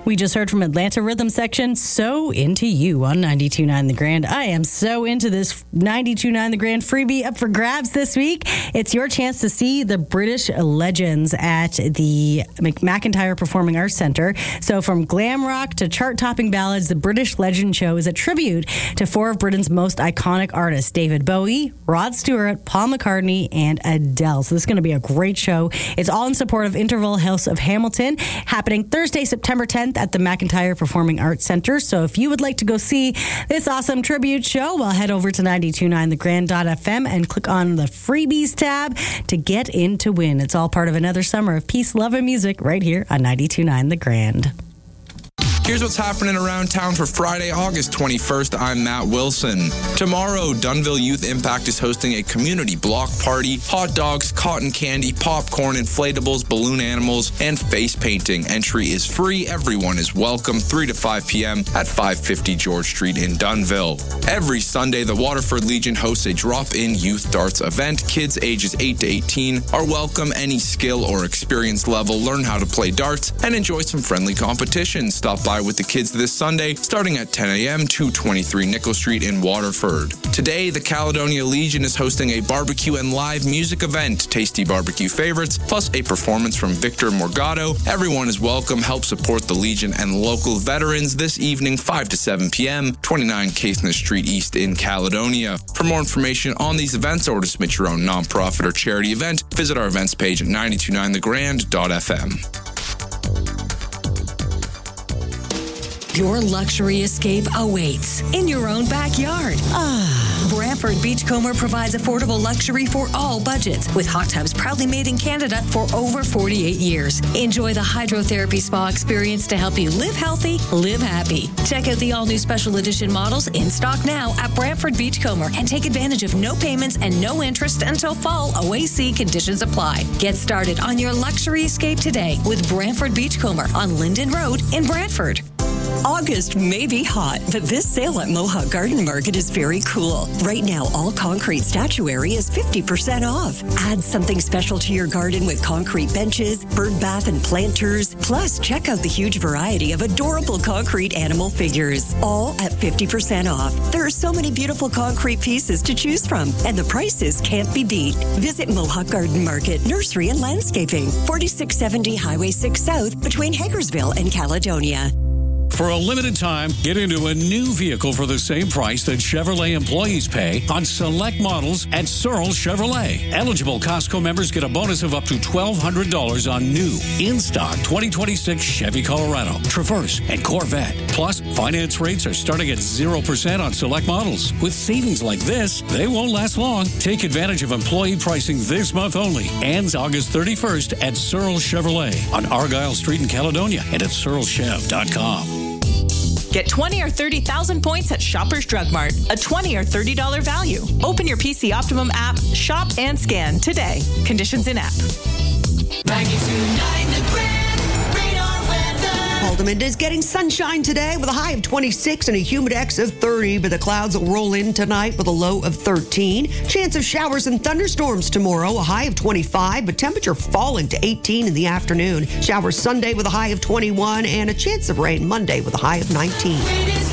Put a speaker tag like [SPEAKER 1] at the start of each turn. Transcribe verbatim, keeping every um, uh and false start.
[SPEAKER 1] We just heard from Atlanta Rhythm Section, So Into You on ninety-two point nine The Grand. I am so into this ninety-two point nine The Grand freebie up for grabs this week. It's your chance to see the British legends at the McIntyre Performing Arts Center. So from glam rock to chart-topping ballads, the British Legend Show is a tribute to four of Britain's most iconic artists, David Bowie, Rod Stewart, Paul McCartney, and Adele. So this is going to be a great show. It's all in support of Interval House of Hamilton, happening Thursday, September tenth at the McIntyre Performing Arts Center. So if you would like to go see this awesome tribute show, well, head over to ninety-two point nine the grand dot f m and click on the freebies tab to get in to win. It's all part of another summer of peace, love, and music right here on ninety-two point nine The Grand.
[SPEAKER 2] Here's what's happening around town for Friday, August twenty-first. I'm Matt Wilson. Tomorrow, Dunnville Youth Impact is hosting a community block party. Hot dogs, cotton candy, popcorn, inflatables, balloon animals, and face painting. Entry is free. Everyone is welcome. three to five p.m. at five fifty George Street in Dunnville. Every Sunday, the Waterford Legion hosts a drop-in youth darts event. Kids ages eight to eighteen are welcome. Any skill or experience level, learn how to play darts, and enjoy some friendly competition. Stop by with the kids this Sunday, starting at ten a.m., two twenty-three Nickel Street in Waterford. Today, the Caledonia Legion is hosting a barbecue and live music event. Tasty barbecue favorites, plus a performance from Victor Morgado. Everyone is welcome. Help support the Legion and local veterans this evening, five to seven p.m., twenty-nine Caithness Street East in Caledonia. For more information on these events or to submit your own nonprofit or charity event, visit our events page at ninety-two point nine the grand dot f m.
[SPEAKER 3] Your luxury escape awaits in your own backyard. Ah. Brantford Beachcomber provides affordable luxury for all budgets, with hot tubs proudly made in Canada for over forty-eight years. Enjoy the hydrotherapy spa experience to help you live healthy, live happy. Check out the all-new special edition models in stock now at Brantford Beachcomber and take advantage of no payments and no interest until fall. O A C conditions apply. Get started on your luxury escape today with Brantford Beachcomber on Linden Road in Brantford.
[SPEAKER 4] August may be hot, but this sale at Mohawk Garden Market is very cool. Right now, all concrete statuary is fifty percent off. Add something special to your garden with concrete benches, bird bath and planters. Plus, check out the huge variety of adorable concrete animal figures, all at fifty percent off. There are so many beautiful concrete pieces to choose from, and the prices can't be beat. Visit Mohawk Garden Market, Nursery and Landscaping, forty-six seventy Highway six South, between Hagersville and Caledonia.
[SPEAKER 5] For a limited time, get into a new vehicle for the same price that Chevrolet employees pay on select models at Searle Chevrolet. Eligible Costco members get a bonus of up to twelve hundred dollars on new, in-stock twenty twenty-six Chevy Colorado, Traverse, and Corvette. Plus, finance rates are starting at zero percent on select models. With savings like this, they won't last long. Take advantage of employee pricing this month only. Ends August thirty-first at Searle Chevrolet on Argyle Street in Caledonia and at searle chev dot com.
[SPEAKER 6] Get twenty or thirty thousand points at Shoppers Drug Mart, a twenty or thirty dollars value. Open your P C Optimum app, shop and scan today. Conditions in app.
[SPEAKER 7] ninety-two point nine The Grand, radar weather.
[SPEAKER 8] Haldimand is getting sunshine today with a high of twenty-six and a humidex of thirty, but the clouds will roll in tonight with a low of thirteen. Chance of showers and thunderstorms tomorrow, a high of twenty-five, but temperature falling to eighteen in the afternoon. Showers Sunday with a high of twenty-one and a chance of rain Monday with a high of nineteen.